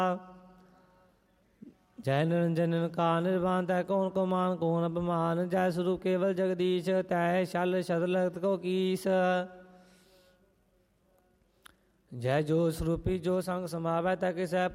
जय निरंजन का निर्वाण तय कौन को मान कौन अपमान। जय स्वरूप केवल जगदीश तय शल शतलत को कीस। जय जो स्वरूपी जो संग समावै तय किसै